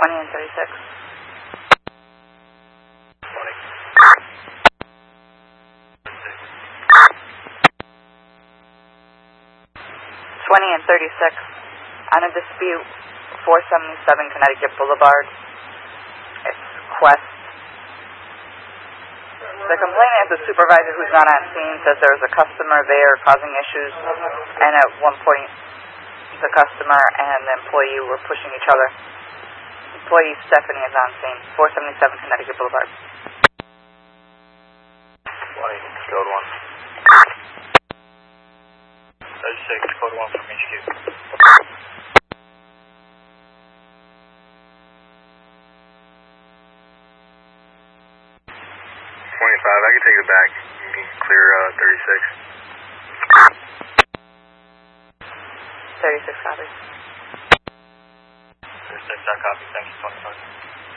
20 and 36. 20 and 36. On a dispute, 477 Connecticut Boulevard. It's Quest. The complainant is a supervisor who's not on scene, says there was a customer there causing issues, and at one point the customer and the employee were pushing each other. Employee Stephanie is on scene, 477 Connecticut Boulevard. 20, code 1. 36, code 1 from HQ. 25, I can take it back. You can clear 36. 36 copies. 36, I copy. Thank you, 25.